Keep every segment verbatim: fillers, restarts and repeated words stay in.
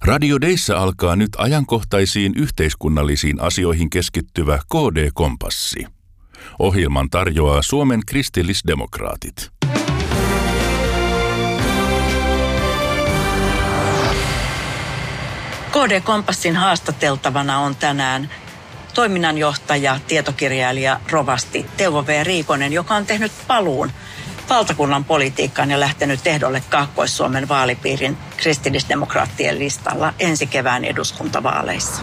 Radio Deissä alkaa nyt ajankohtaisiin yhteiskunnallisiin asioihin keskittyvä K D-kompassi. Ohjelman tarjoaa Suomen kristillisdemokraatit. K D-kompassin haastateltavana on tänään toiminnanjohtaja, tietokirjailija, rovasti Teuvo V. Riikonen, joka on tehnyt paluun valtakunnan politiikkaan ja lähtenyt ehdolle Kaakkois-Suomen vaalipiirin kristillisdemokraattien listalla ensi kevään eduskuntavaaleissa.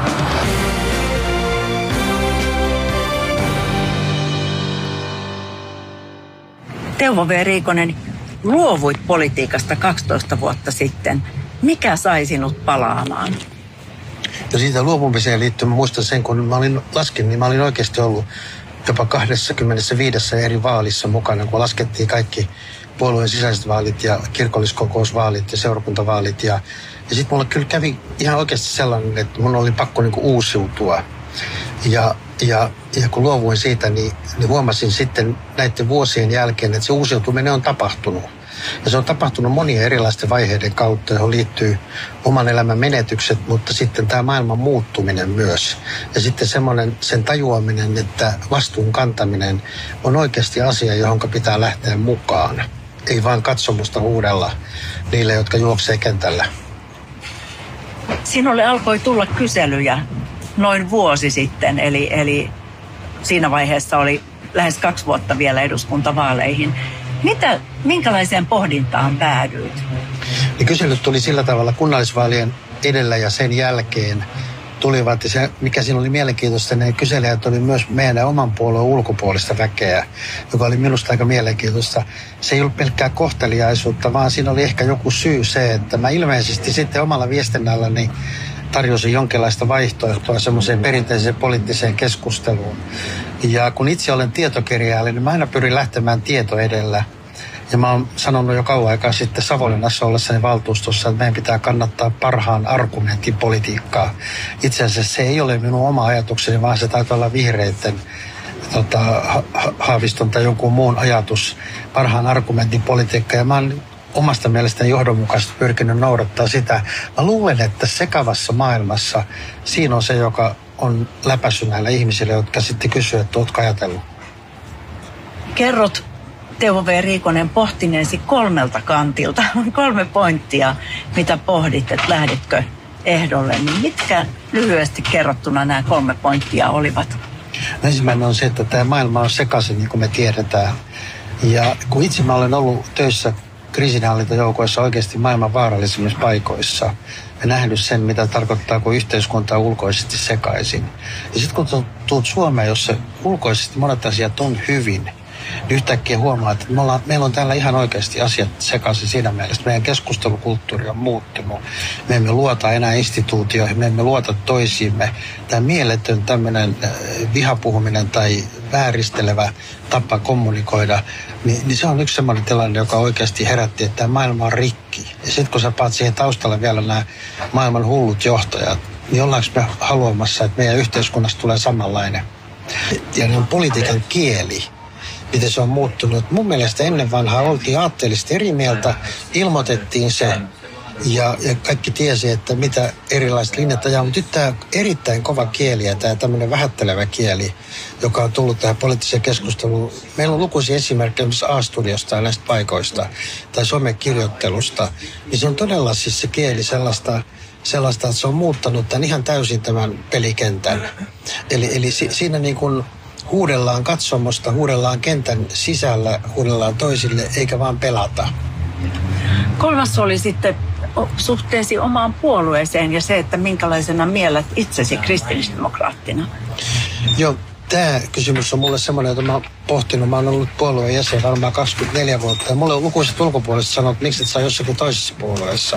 Teuvo V. Riikonen, luovuit politiikasta kaksitoista vuotta sitten. Mikä sai sinut palaamaan? No siitä luopumiseen liittyen mä muistan sen, kun mä olin laskin, niin mä olin oikeasti ollut jopa kaksikymmentäviisi eri vaalissa mukana, kun laskettiin kaikki puolueen sisäiset vaalit ja kirkolliskokousvaalit ja seurakuntavaalit. Ja, ja sitten mulla kyllä kävi ihan oikeasti sellainen, että mun oli pakko niinku uusiutua. Ja, ja, ja kun luovuin siitä, niin, niin huomasin sitten näiden vuosien jälkeen, että se uusiutuminen on tapahtunut. Ja se on tapahtunut monien erilaisten vaiheiden kautta, johon liittyy oman elämän menetykset, mutta sitten tämä maailman muuttuminen myös. Ja sitten semmoinen sen tajuaminen, että vastuun kantaminen on oikeasti asia, johon pitää lähteä mukaan. Ei vaan katsomusta huudella niille, jotka juoksee kentällä. Sinulle alkoi tulla kyselyjä noin vuosi sitten, eli, eli siinä vaiheessa oli lähes kaksi vuotta vielä eduskuntavaaleihin. Mitä, minkälaiseen pohdintaan päädyit? Niin kyselyt tuli sillä tavalla kunnallisvaalien edellä ja sen jälkeen tulivat. Ja se, mikä siinä oli mielenkiintoista, ne kyselijät oli myös meidän oman puolueen ulkopuolista väkeä, joka oli minusta aika mielenkiintoista. Se ei ollut pelkkää kohteliaisuutta, vaan siinä oli ehkä joku syy se, että mä ilmeisesti sitten omalla viestinnälläni tarjosin jonkinlaista vaihtoehtoa semmoiseen perinteiseen poliittiseen keskusteluun. Ja kun itse olen tietokirjailija, niin mä aina pyrin lähtemään tieto edellä. Ja mä oon sanonut jo kauan aikaa sitten Savonlinnassa ollessani valtuustossa, että meidän pitää kannattaa parhaan argumentin politiikkaa. Itse asiassa se ei ole minun oma ajatukseni, vaan se taitaa olla vihreiden tota, ha- Haaviston tai jonkun muun ajatus, parhaan argumentin politiikkaa. Ja mä oon omasta mielestäni johdonmukaisesti pyrkinyt noudattaa sitä. Mä luulen, että sekavassa maailmassa siinä on se, joka on läpäissyt näillä ihmisillä, jotka sitten kysyy, että ootko ajatellut. Kerrot, Teuvo V. Riikonen, pohtineesi kolmelta kantilta. On kolme pointtia, mitä pohdit, että lähdetkö ehdolle. Niin mitkä lyhyesti kerrottuna nämä kolme pointtia olivat? Ensimmäinen on se, että tämä maailma on sekaisin, niin kuin me tiedetään. Ja kun itse mä olen ollut töissä kriisinhallintajoukoissa oikeasti maailman vaarallisimmissa paikoissa ja nähnyt sen, mitä tarkoittaa, kun yhteiskunta on ulkoisesti sekaisin. Ja sitten kun tulet Suomeen, jossa ulkoisesti monet asiat on hyvin, niin yhtäkkiä huomaa, että me ollaan, meillä on täällä ihan oikeasti asiat sekaisin siinä mielessä. Meidän keskustelukulttuuri on muuttunut. Me emme luota enää instituutioihin, me emme luota toisiimme. Tämä mieletön tämmöinen vihapuhuminen tai vääristelevä tapa kommunikoida, niin, niin se on yksi sellainen tilanne, joka oikeasti herätti, että tämä maailma on rikki. Ja sitten kun sä paat siihen taustalle vielä nämä maailman hullut johtajat, niin ollaanko me haluamassa, että meidän yhteiskunnasta tulee samanlainen. Ja ne on politiikan kieli, miten se on muuttunut. Mun mielestä ennen vanhaa oltiin aatteellisesti eri mieltä, ilmoitettiin se ja, ja kaikki tiesi, että mitä erilaiset linjat ajaa. Mutta nyt tämä erittäin kova kieli ja tämä tämmöinen vähättelevä kieli, joka on tullut tähän poliittiseen keskusteluun. Meillä on lukuisia esimerkkejä myös A-studiosta ja näistä paikoista tai somekirjoittelusta. Niin se on todella siis se kieli sellaista, sellaista että se on muuttanut tämän ihan täysin tämän pelikentän. Eli, eli si, siinä niin kuin huudellaan katsomosta, huudellaan kentän sisällä, huudellaan toisille, eikä vaan pelata. Kolmas oli sitten suhteesi omaan puolueeseen ja se, että minkälaisena miellet itsesi kristillisdemokraattina. Joo, tämä kysymys on mulle semmoinen, jota mä oon pohtinut. Mä oon ollut puolueen jäsen varmaan kaksikymmentäneljä vuotta. Ja mulle on lukuiset ulkopuoliset sanoo, että miksi et saa jossakin toisessa puolueessa.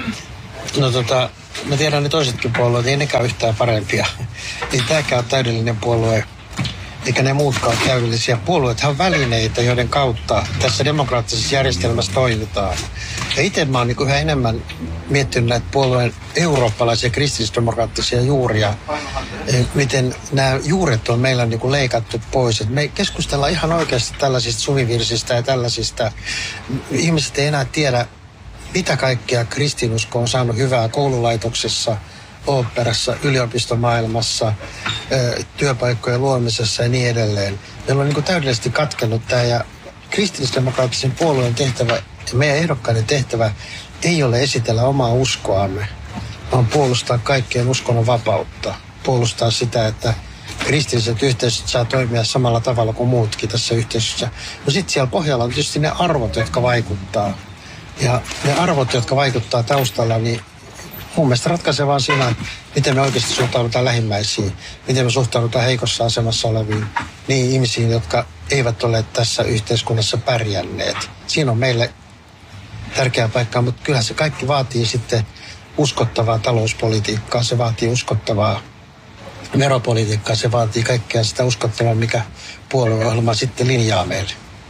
No tota, mä tiedän ne toisetkin puolueet, ei nekään yhtään parempia. Ei tääkään ole täydellinen puolue. Eikä ne muutkaan täydellisiä. Puolueethan on välineitä, joiden kautta tässä demokraattisessa järjestelmässä toimitaan. Ja itse mä oon niin yhä enemmän miettinyt näitä puolueen eurooppalaisia kristillisdemokraattisia juuria. Miten nämä juuret on meillä niin kuin leikattu pois. Et me keskustellaan ihan oikeasti tällaisista suvivirsistä ja tällaisista. Ihmiset ei enää tiedä, mitä kaikkea kristinusko on saanut hyvää koululaitoksessa, oopperassa, yliopistomaailmassa, työpaikkojen luomisessa ja niin edelleen. Meillä on niin kuin täydellisesti katkennut tämä, ja kristillisdemokraattisen puolueen tehtävä ja meidän ehdokkaiden tehtävä ei ole esitellä omaa uskoamme, vaan puolustaa kaikkien uskonnon vapautta. Puolustaa sitä, että kristilliset yhteisöt saa toimia samalla tavalla kuin muutkin tässä yhteisössä. No sitten siellä pohjalla on tietysti ne arvot, jotka vaikuttaa. Ja ne arvot, jotka vaikuttaa taustalla, niin mun mielestä ratkaisevaa siinä, miten me oikeasti suhtaudutaan lähimmäisiin, miten me suhtaudutaan heikossa asemassa oleviin, niin ihmisiin, jotka eivät ole tässä yhteiskunnassa pärjänneet. Siinä on meille tärkeä paikka, mutta kyllähän se kaikki vaatii sitten uskottavaa talouspolitiikkaa, se vaatii uskottavaa veropolitiikkaa, se vaatii kaikkea sitä uskottavaa, mikä puolueohjelma sitten linjaa meille.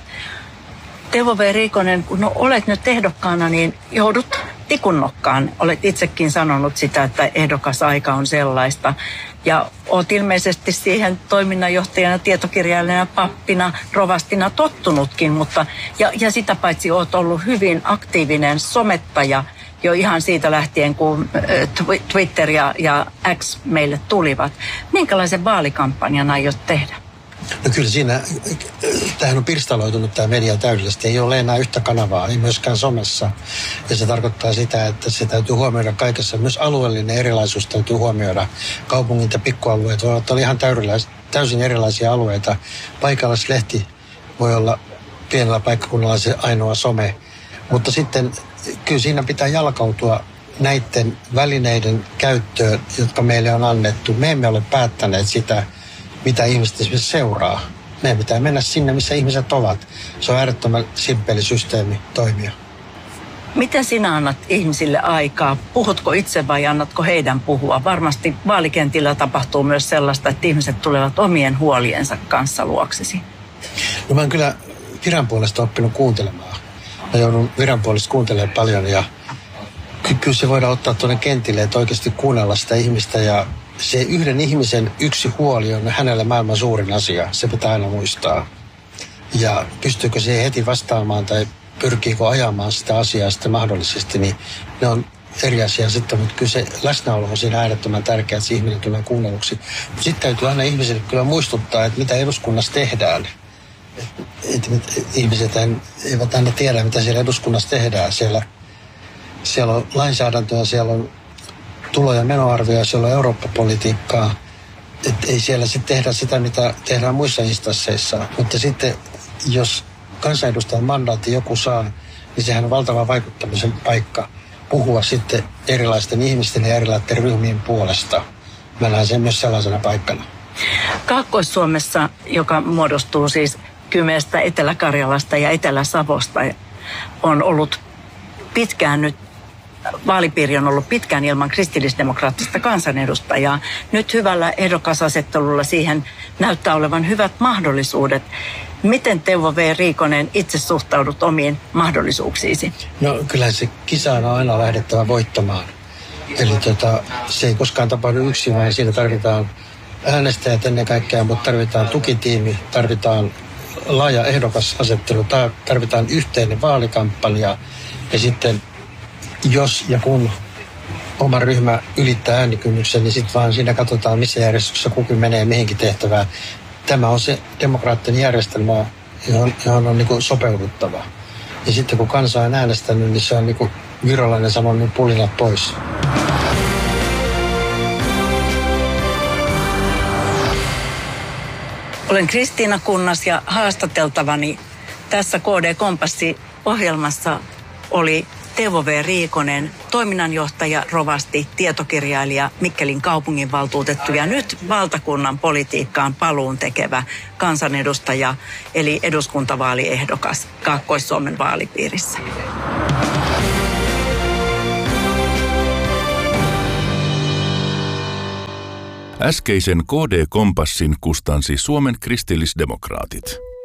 Teuvo V. Riikonen, kun no, olet nyt ehdokkaana, niin joudut tikunnokkaan. Olet itsekin sanonut sitä, että ehdokasaika on sellaista. Ja olet ilmeisesti siihen toiminnanjohtajana, tietokirjailijana, pappina, rovastina tottunutkin, mutta ja, ja sitä paitsi olet ollut hyvin aktiivinen somettaja jo ihan siitä lähtien, kun Twitter ja, ja X meille tulivat. Minkälaisen vaalikampanjan aiot tehdä? No kyllä siinä, tämähän on pirstaloitunut tämä media täydellisesti. Ei ole enää yhtä kanavaa, ei myöskään somessa. Ja se tarkoittaa sitä, että se täytyy huomioida kaikessa. Myös alueellinen erilaisuus täytyy huomioida. Kaupungit ja pikkualueet voivat olla ihan täysin erilaisia alueita. Paikallislehti voi olla pienellä paikkakunnalla se ainoa some. Mutta sitten kyllä siinä pitää jalkautua näiden välineiden käyttöön, jotka meille on annettu. Me emme ole päättäneet sitä, mitä ihmiset esimerkiksi seuraa. Meidän pitää mennä sinne, missä ihmiset ovat. Se on äärettömän simppeli systeemi toimia. Miten sinä annat ihmisille aikaa? Puhutko itse vai annatko heidän puhua? Varmasti vaalikentillä tapahtuu myös sellaista, että ihmiset tulevat omien huoliensa kanssa luoksesi. No mä oon kyllä viran puolesta oppinut kuuntelemaan. Mä joudun viran puolesta kuuntelemaan paljon ja kyllä se voidaan ottaa tuonne kentille, että oikeasti kuunnella sitä ihmistä ja se yhden ihmisen yksi huoli on hänelle maailman suurin asia. Se pitää aina muistaa. Ja pystyykö se heti vastaamaan tai pyrkiikö ajamaan sitä asiaa sitten mahdollisesti, niin ne on eri asia sitten. Mutta kyllä se läsnäolo on siinä äärettömän tärkeää, että se ihminen tulee kuunnelluksi. Mutta sitten täytyy aina ihmisille kyllä muistuttaa, että mitä eduskunnassa tehdään. Että et, ihmiset eivät aina tiedä, mitä siellä eduskunnassa tehdään. Siellä, siellä on lainsäädäntöä, siellä on tulo- ja menoarvioja, siellä on Eurooppa-politiikkaa. Että ei siellä sitten tehdä sitä, mitä tehdään muissa instansseissa. Mutta sitten, jos kansanedustajan mandaatti joku saa, niin sehän on valtava vaikuttamisen paikka puhua sitten erilaisten ihmisten ja erilaisten ryhmien puolesta. Mä näen sen myös sellaisena paikkana. Kaakkois-Suomessa, joka muodostuu siis Kymestä, Etelä-Karjalasta ja Etelä-Savosta, on ollut pitkään nyt vaalipiiri on ollut pitkään ilman kristillisdemokraattista kansanedustajaa. Nyt hyvällä ehdokasasettelulla siihen näyttää olevan hyvät mahdollisuudet. Miten Teuvo V. Riikonen itse suhtaudut omiin mahdollisuuksiisi? No kyllä se kisaan on aina lähdettävä voittamaan. Eli tota, se ei koskaan tapahdu yksin, vaan siinä tarvitaan äänestäjät ennen kaikkea, mutta tarvitaan tukitiimi, tarvitaan laaja ehdokasasettelu, tarvitaan yhteinen vaalikampanja ja sitten jos ja kun oma ryhmä ylittää äänikynnyksen, niin sitten vaan siinä katsotaan, missä järjestyksessä kukin menee mihinkin tehtävään. Tämä on se demokraattinen järjestelmä, johon, johon on niin kuin sopeuduttava. Ja sitten kun kansa on äänestänyt, niin se on niin kuin virolainen sanon, niin pulinat pois. Olen Kristiina Kunnas ja haastateltavani tässä K D-kompassi-ohjelmassa oli Teuvo V. Riikonen, toiminnanjohtaja, rovasti, tietokirjailija, Mikkelin kaupunginvaltuutettu ja nyt valtakunnan politiikkaan paluun tekevä kansanedustaja, eli eduskuntavaaliehdokas Kaakkois-Suomen vaalipiirissä. Äskeisen K D-kompassin kustansi Suomen kristillisdemokraatit.